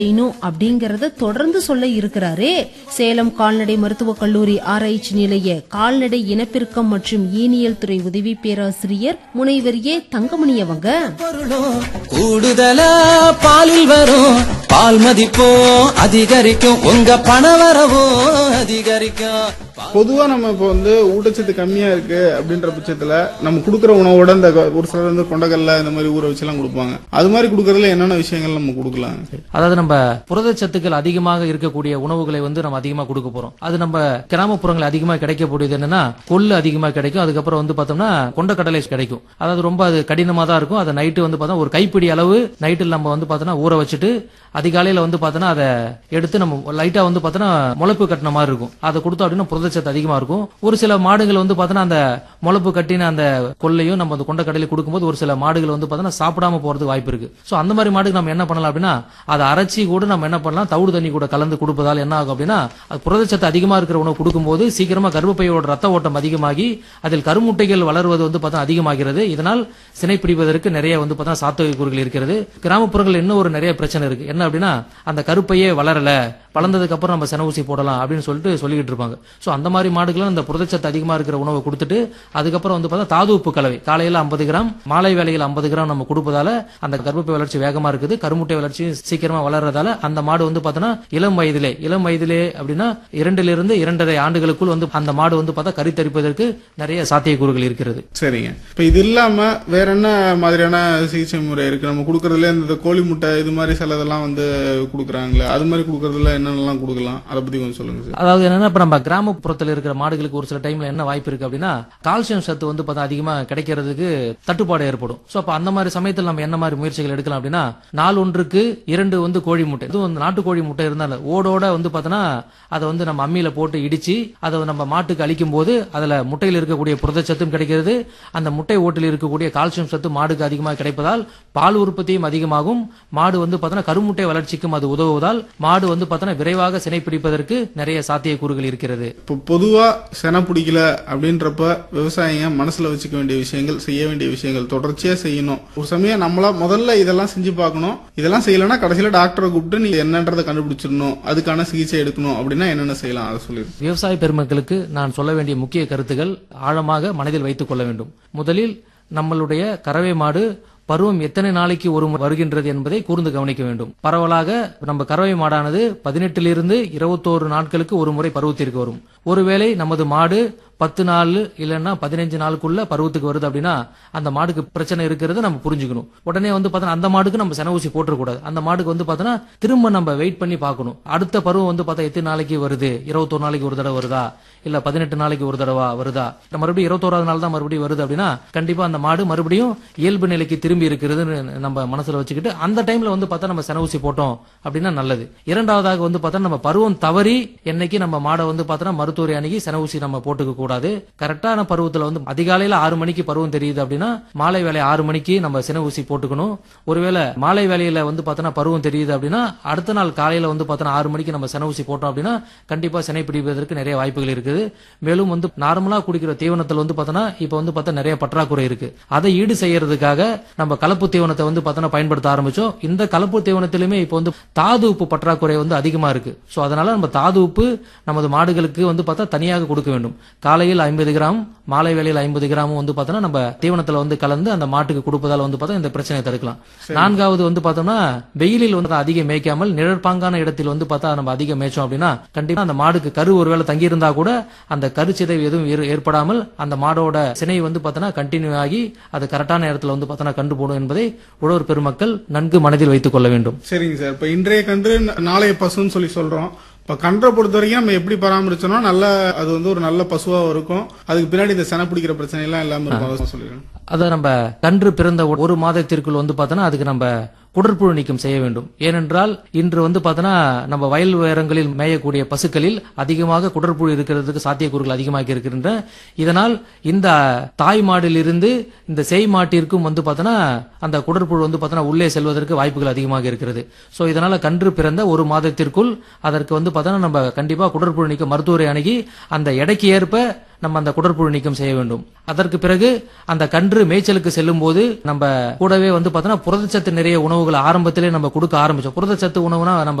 அப்படிங்கறத தொடர்ந்து சொல்ல இருக்கிறாரே. சேலம் கால்நடை மருத்துவக் கல்லூரி ஆராய்ச்சி நிலைய கால்நடை இனப்பெருக்கம் மற்றும் ஈனியல் துறை உதவி பேராசிரியர் முனைவர் ஏ தங்கமணி அவங்க. கூடுதலா பாலில் வரும் பால் மதிப்பும் அதிகரிக்கும், உங்க பண வரவும் அதிகரிக்கும். பொதுவா நம்ம இப்போ ஊட்டச்சத்து கம்மியா இருக்கு அப்படின்ற பட்சத்துல நம்ம கொடுக்குற உணவோட இந்த ஒரு சிலர் கொண்டக்கல்ல இந்த மாதிரி ஊற வச்சு எல்லாம் கொடுப்பாங்க. அது மாதிரி கொடுக்கறதுல என்னென்ன விஷயங்கள் நம்ம கொடுக்கலாம்? அதாவது நம்ம புரதச்சத்துக்கள் அதிகமாக இருக்கக்கூடிய உணவுகளை நம்ம அதிகமா கொடுக்க போறோம். அது நம்ம கிராமப்புறங்கள் அதிகமா கிடைக்கக்கூடியது என்னன்னா கொள்ளு அதிகமா கிடைக்கும். அதுக்கப்புறம் பார்த்தோம்னா கொண்டக்கடலை கிடைக்கும். அதாவது ரொம்ப அது கடினமா தான் இருக்கும். அதை நைட்டு பார்த்தா ஒரு கைப்பிடி அளவு நைட்டில் நம்ம பார்த்தோம்னா ஊற வச்சுட்டு அதிகாலையில பார்த்தோம்னா அதை எடுத்து நம்ம லைட்டா பார்த்தோம்னா முளைப்பு கட்டின மாதிரி இருக்கும். அதை கொடுத்தோம் அப்படின்னா புரதச்சத்து அதிகமா இருக்கும். ஒரு சில மாடுகள் பார்த்தோம்னா அந்த முளைப்பு கட்டின அந்த கொள்ளையும் நம்ம அந்த கொண்டக்கடலை கொடுக்கும்போது ஒரு சில மாடுகள் பார்த்தோம்னா சாப்பிடாம போறதுக்கு வாய்ப்பு இருக்கு. சோ அந்த மாதிரி மாடுக்கு நம்ம என்ன பண்ணலாம் அப்படின்னா அதை அரைச்சி கூட நம்ம என்ன பண்ணலாம், தவிடு தண்ணி கூட கலந்து கொடுப்பதால் என்ன ஆகும் அப்படின்னா அது புரதச்சத்து அதிகமா இருக்கிற உணவு கொடுக்கும்போது சீக்கிரமா கர்ப்பப்பையோட ரத்த ஓட்டம் அதிகமாகி அதில் கருமுட்டைகள் வளர்வது பார்த்தா அதிகமாகிறது. இதனால் சினை பிடிப்பதற்கு நிறைய பார்த்தா சாத்தியக்கூறுகள் இருக்கிறது. கிராமப்புறங்கள் இன்னும் ஒரு நிறைய பிரச்சனை இருக்கு. என்ன அப்படின்னா அந்த கருப்பையே வளரல, வளர்ந்ததுக்கு அப்புறம் நம்ம சென ஊசி போடலாம் அப்படின்னு சொல்லிட்டு இருப்பாங்க. சோ அந்த மாதிரி மாடுகளும் அந்த புரதச்சத்து அதிகமா இருக்கிற உணவை கொடுத்துட்டு அதுக்கப்புறம் பார்த்தா தாது உப்பு கலவை காலையில 50 கிராம் மாலை வேளையில் 50 கிராம் நம்ம கொடுப்பதால அந்த கர்ப்பப்பை வளர்ச்சி வேகமா இருக்குது, கருமுட்டை வளர்ச்சி சீக்கிரமா வளர்றதால அந்த மாடு பார்த்தோன்னா இளம் வயதிலே அப்படின்னா 2 to 2.5 ஆண்டுகளுக்குள் அந்த மாடு பார்த்தா கறித்தரிப்பதற்கு நிறைய சாத்தியக்கூறுகள் இருக்கிறது. சரிங்க. இப்ப இது இல்லாம வேற என்ன மாதிரியான சிகிச்சை முறை இருக்கு? நம்ம கொடுக்கறதுல இந்த கோழி முட்டை இது மாதிரி சிலதெல்லாம் கொடுக்குறாங்களே, அது மாதிரி கொடுக்கறதுல என்னென்னலாம் கொடுக்கலாம், அதை பத்தி கொஞ்சம் சொல்லுங்க சார். அதாவது என்னன்னா இப்ப நம்ம கிராமப்புறத்தில் இருக்கிற மாடுகளுக்கு ஒரு சில டைம்ல என்ன வாய்ப்பு இருக்கு அப்படின்னா கால்சியம் சத்து பார்த்தா அதிகமா கிடைக்கிறதுக்கு தட்டுப்பாடு ஏற்படும். சோ அப்ப அந்த மாதிரி சமயத்தில் நம்ம என்ன மாதிரி முயற்சிகள் எடுக்கலாம் அப்படின்னா நாள் ஒன்றுக்கு 2 கோழி முட்டை, இதுவும் நாட்டு கோழி முட்டை இருந்தாலும் ஓடோட பார்த்தோன்னா அதை நம்ம அம்மியில போட்டு இடிச்சு அதை நம்ம மாட்டுக்கு அளிக்கும் போது அதுல முட்டையில் இருக்கக்கூடிய புரதச்சத்தும் கிடைக்கிறது. அந்த முட்டை ஓட்டில் இருக்கக்கூடிய கால்சியம் சத்து மாடுக்கு அதிகமாக கிடைப்பதால் பால் உற்பத்தியும் அதிகமாகும். மாடு பார்த்தோன்னா கருமுட்டை வளர்ச்சிக்கும் அது உதவுவதால் மாடு பார்த்தோன்னா விரைவாக சினை பிடிப்பதற்கு நிறைய சாத்தியக்கூறுகள் இருக்கிறது. இப்போ பொதுவா செனை பிடிக்கல அப்படின்றப்ப விவசாயிங்க மனசுல வச்சுக்க வேண்டிய விஷயங்கள், செய்ய வேண்டிய விஷயங்கள் தொடர்ச்சியா செய்யணும். ஒரு சமயம் நம்மளா முதல்ல இதெல்லாம் செஞ்சு பார்க்கணும். இதெல்லாம் செய்யலன்னா கடைசியில டாக்டரை கூப்பிட்டு நீங்க என்னன்றதை கண்டுபிடிச்சிடணும், அதுக்கான சிகிச்சை எடுக்கணும் அப்படின்னா என்னென்ன செய்யலாம் அதை சொல்லிடுங்க. விவசாய பெருமக்களுக்கு நான் சொல்ல வேண்டிய முக்கிய கருத்துக்கள் ஆழமாக மனதில் வைத்துக் கொள்ள வேண்டும். முதலில் நம்மளுடைய கறவை மாடு பருவம் எத்தனை நாளைக்கு ஒரு வருகின்றது என்பதை கூர்ந்து கவனிக்க வேண்டும். பரவலாக நம்ம கறவை மாடானது 18 to 21 நாட்களுக்கு ஒரு முறை பருவத்திற்கு வரும். ஒருவேளை நமது மாடு 10 நாள் இல்லைன்னா 15 நாளுக்குள்ள பருவத்துக்கு வருது அப்படின்னா அந்த மாடுக்கு பிரச்சனை இருக்கிறது நம்ம புரிஞ்சுக்கணும். உடனே பார்த்தா அந்த மாடுக்கு நம்ம சென ஊசி போட்டுறக்கூடாது. அந்த மாடுக்கு பார்த்தோன்னா திரும்ப நம்ம வெயிட் பண்ணி பார்க்கணும். அடுத்த பருவம் பார்த்தா எத்தனை நாளைக்கு வருது, 21 நாளைக்கு ஒரு தடவை வருதா, இல்ல 18 நாளைக்கு ஒரு தடவை வருதா, மறுபடியும் 21வது நாள் தான் மறுபடியும் வருது அப்படின்னா கண்டிப்பா அந்த மாடு மறுபடியும் இயல்பு நிலைக்கு திரும்பி இருக்கிறதுன்னு நம்ம மனசுல வச்சுக்கிட்டு அந்த டைம்ல பார்த்தா நம்ம சென ஊசி போட்டோம் அப்படின்னா நல்லது. இரண்டாவதாக பார்த்தா நம்ம பருவம் தவறி என்னைக்கு நம்ம மாடை பார்த்தா மருத்துவரை அணுகி சென ஊசி நம்ம போட்டுக்க கூடாது. கரெக்டான பருவத்துல அதிகாலையில 6 மணிக்கு பருவம் தெரியுது அப்படின்னா மாலை வேலை 6 மணிக்கு நம்ம சினை ஊசி போட்டுக்கணும். ஒருவேளை மாலை வேலையில பார்த்தோன்னா பருவம் தெரியுது அப்படின்னா அடுத்த நாள் காலையில பார்த்தோன்னா 6 மணிக்கு நம்ம சினை ஊசி போட்டோம் அப்படின்னா கண்டிப்பா சினை பிடிப்பதற்கு நிறைய வாய்ப்புகள் இருக்குது. மேலும் நார்மலா குடிக்கிற தீவனத்தில் பார்த்தோன்னா இப்ப பார்த்தா நிறைய பற்றாக்குறை இருக்கு. அதை ஈடு செய்யறதுக்காக நம்ம கலப்பு தீவனத்தை பார்த்தோன்னா பயன்படுத்த ஆரம்பிச்சோம். இந்த கலப்பு தீவனத்திலுமே இப்ப தாது உப்பு பற்றாக்குறை அதிகமா இருக்கு. சோ அதனால நம்ம தாது உப்பு நமது மாடுகளுக்கு பார்த்தா தனியாக கொடுக்க வேண்டும். காலையில் 50 கிராம் மாலை வேளையில் 50 கிராமும் பார்த்தோன்னா நம்ம தீவனத்துல கலந்து அந்த மாட்டுக்கு கொடுப்பதால் பார்த்தா இந்த பிரச்சனையை தடுக்கலாம். நான்காவது பார்த்தோம்னா வெயிலில் அதிக மேய்க்காமல் நிழற்பாங்கான இடத்தில் பார்த்தா நம்ம அதிக மேய்ச்சோம் அப்படின்னா கண்டிப்பா அந்த மாடுக்கு கரு ஒருவேளை தங்கி இருந்தா கூட அந்த கருச்சிதைவு எதுவும் ஏற்படாமல் அந்த மாடோட சினை பார்த்தோன்னா கண்டினியூ ஆகி அது கரெக்டான இடத்துல பார்த்தோன்னா கண்டு போடும் என்பதை உழவர் பெருமக்கள் நன்கு மனதில் வைத்துக் கொள்ள வேண்டும். சரிங்க சார். இப்ப இன்றைய கன்று நாளைய பசுன்னு சொல்றோம். இப்ப கன்றை பொறுத்த வரைக்கும் நம்ம எப்படி பராமரிச்சோம்னா நல்ல அது ஒரு நல்ல பசுவா இருக்கும். அதுக்கு பின்னாடி இந்த செனை பிடிக்கிற பிரச்சனை எல்லாம் இல்லாம இருக்கும் சொல்லிடுறேன். அத நம்ம கன்று பிறந்த ஒரு மாதத்திற்குள் பார்த்தோன்னா அதுக்கு நம்ம குடற்புழு நீக்கம் செய்ய வேண்டும். ஏனென்றால் இன்று பார்த்தோன்னா நம்ம வயல் உயரங்களில் மேயக்கூடிய பசுக்களில் அதிகமாக குடற்புழு இருக்கிறதுக்கு சாத்தியக்கூறுகள் அதிகமாக இருக்கின்றன. இதனால் இந்த தாய் மாடிலிருந்து இந்த செய் மாட்டிற்கும் பார்த்தோன்னா அந்த குடற்புழு பார்த்தோன்னா உள்ளே செல்வதற்கு வாய்ப்புகள் அதிகமாக இருக்கிறது. சோ இதனால கன்று பிறந்த ஒரு மாதத்திற்குள் அதற்கு பார்த்தோன்னா நம்ம கண்டிப்பா குடற்புழு நீக்க மருத்துவரை அணுகி அந்த எடைக்கு ஏற்ப நம்ம அந்த குடற்புழு நீக்கம் செய்ய வேண்டும். அதற்கு பிறகு அந்த கன்று மேய்ச்சலுக்கு செல்லும் போது நம்ம கூடவே பார்த்தோன்னா புரதச்சத்து நிறைய உணவு உணவுகளை ஆரம்பத்திலே நம்ம கொடுக்க ஆரம்பிச்சோம். புரதச்சத்து உணவுனா நம்ம